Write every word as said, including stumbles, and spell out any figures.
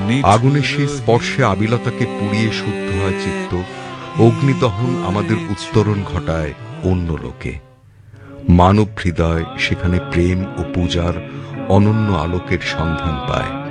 আগুনের সেই স্পর্শে আবিলতাকে পুড়িয়ে শুদ্ধ হয় চিত্ত। অগ্নিদহন আমাদের উত্তরণ ঘটায় অন্য লোকে। মানব হৃদয় সেখানে প্রেম ও পূজার অনন্য আলোকের সন্ধান পায়।